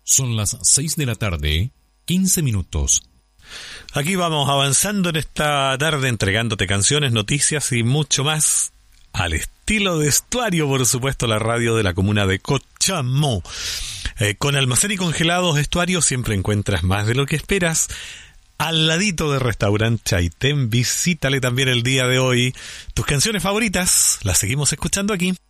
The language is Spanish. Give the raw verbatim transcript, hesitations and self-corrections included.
Son las seis de la tarde, quince minutos. Aquí vamos avanzando en esta tarde, entregándote canciones, noticias y mucho más al estilo de Estuario, por supuesto, la radio de la comuna de Cochamó. Eh, con Almacén y Congelados Estuario siempre encuentras más de lo que esperas. Al ladito de Restaurante Chaitén, visítale también el día de hoy. Tus canciones favoritas las seguimos escuchando aquí.